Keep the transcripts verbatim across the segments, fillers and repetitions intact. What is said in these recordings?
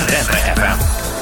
Ретро-эф эм.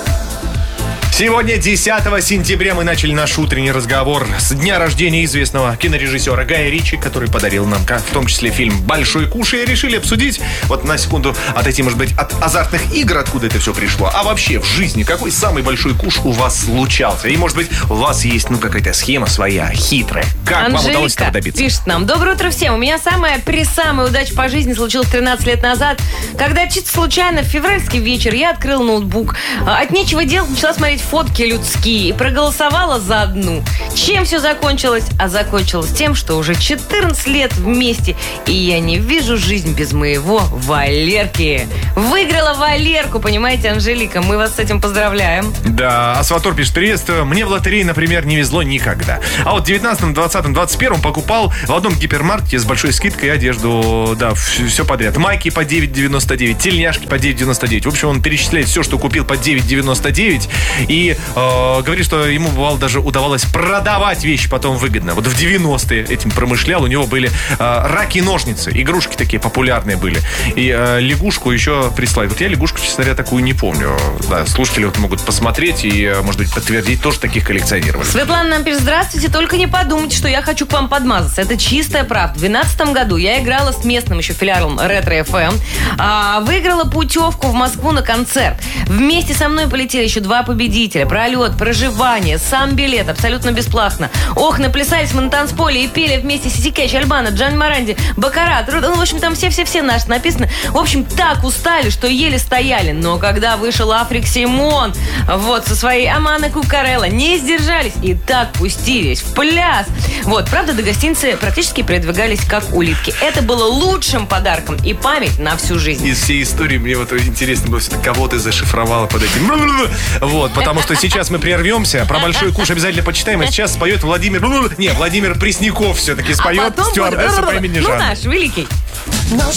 Сегодня, десятого сентября, мы начали наш утренний разговор с дня рождения известного кинорежиссера Гая Ричи, который подарил нам, в том числе, фильм «Большой куш». И решили обсудить, вот на секунду отойти, может быть, от азартных игр, откуда это все пришло, а вообще в жизни, какой самый большой куш у вас случался? И, может быть, у вас есть, ну, какая-то схема своя, хитрая. Как Анжелика вам удалось этого добиться? Пишет нам: доброе утро всем. У меня самая пресамая удача по жизни случилась тринадцать лет назад, когда чисто случайно в февральский вечер я открыла ноутбук. От нечего делать начала смотреть фотки людские и проголосовала за одну. Чем все закончилось? А закончилось тем, что уже четырнадцать лет вместе, и я не вижу жизнь без моего Валерки. Выиграла Валерку, понимаете, Анжелика? Мы вас с этим поздравляем. Да, Асватор пишет: приветствую. Мне в лотерее, например, не везло никогда. А вот в девятнадцатом, двадцатом, двадцать первом покупал в одном гипермаркете с большой скидкой одежду, да, все подряд. Майки по девять девяносто девять, тельняшки по девять девяносто девять. В общем, он перечисляет все, что купил, по девять девяносто девять. И э, говорит, что ему, бывало, даже удавалось продавать вещи потом выгодно. Вот в девяностые этим промышлял. У него были э, раки-ножницы. Игрушки такие популярные были. И э, лягушку еще прислали. Вот я лягушку, честно говоря, такую не помню. Да, слушатели вот могут посмотреть и, может быть, подтвердить, тоже таких коллекционировали. Светлана нам пишет: здравствуйте, только не подумайте, что я хочу к вам подмазаться. Это чистая правда. В две тысячи двенадцатом году я играла с местным еще филиалом Ретро-эф эм. А, выиграла путевку в Москву на концерт. Вместе со мной полетели еще два победителя. Пролет, проживание, сам билет, абсолютно бесплатно. Ох, наплясались мы на танцполе и пели вместе Сиси Кэтч, Альбана, Джан Моранди, Бакарат. Ну, в общем, там все-все-все наши написаны. В общем, так устали, что еле стояли. Но когда вышел Африк Симон, вот, со своей Амана Кукарелла, не сдержались и так пустились в пляс. Вот, правда, до гостиницы практически передвигались как улитки. Это было лучшим подарком и память на всю жизнь. Из всей истории мне вот интересно было, кого ты зашифровала под этим. Вот, потому что сейчас мы прервемся. Про большой куш обязательно почитаем. А сейчас споет Владимир... Не, Владимир Пресняков все-таки споет. А потом стюардесса по имени ну, Жанна. наш великий. Наш